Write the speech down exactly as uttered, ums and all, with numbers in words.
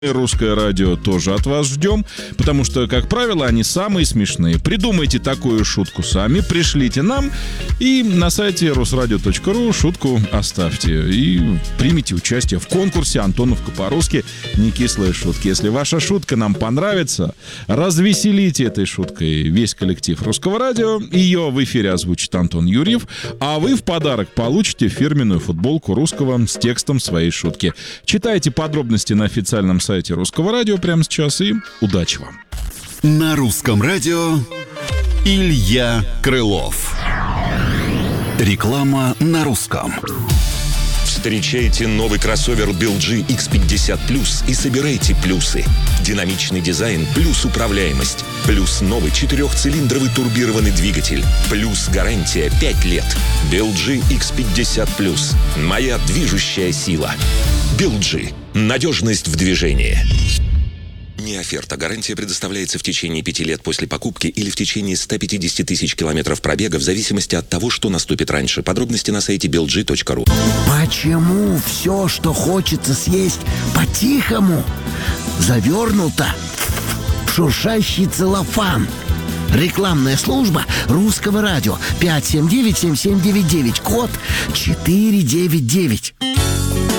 Русское радио тоже от вас ждем, потому что, как правило, они самые смешные. Придумайте такую шутку сами, пришлите нам, и на сайте русрадио точка ру шутку оставьте. И примите участие в конкурсе «Антоновка по-русски. Не кислые шутки». Если ваша шутка нам понравится, развеселите этой шуткой весь коллектив Русского радио. Ее в эфире озвучит Антон Юрьев, а вы в подарок получите фирменную футболку Русского с текстом своей шутки. Читайте подробности на официальном сайте сайте Русского радио прямо сейчас, и удачи вам. На Русском радио Илья Крылов. Реклама на русском. Встречайте новый кроссовер би эл джи икс пятьдесят плюс и собирайте плюсы. Динамичный дизайн плюс управляемость. Плюс новый четырехцилиндровый турбированный двигатель. Плюс гарантия пять лет. би эл джи икс пятьдесят плюс. Моя движущая сила. би эл джи. Надежность в движении. Не оферта. Гарантия предоставляется в течение пяти лет после покупки или в течение ста пятидесяти тысяч километров пробега в зависимости от того, что наступит раньше. Подробности на сайте би эл джи точка ру. Почему все, что хочется съесть по-тихому, завернуто в шуршащий целлофан? Рекламная служба Русского радио. пять семь девять семь семь девять девять. Код четыре девять девять.